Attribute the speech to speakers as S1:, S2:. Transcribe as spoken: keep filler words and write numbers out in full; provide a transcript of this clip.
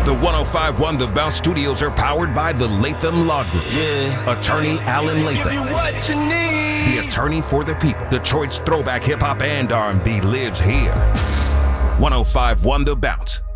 S1: The one oh five point one The Bounce Studios are powered by the Latham Law Group.
S2: Yeah.
S1: Attorney Alan
S2: Give
S1: Latham.
S2: you what you need.
S1: The attorney for the people. Detroit's throwback hip hop and R and B lives here. one oh five point one The Bounce.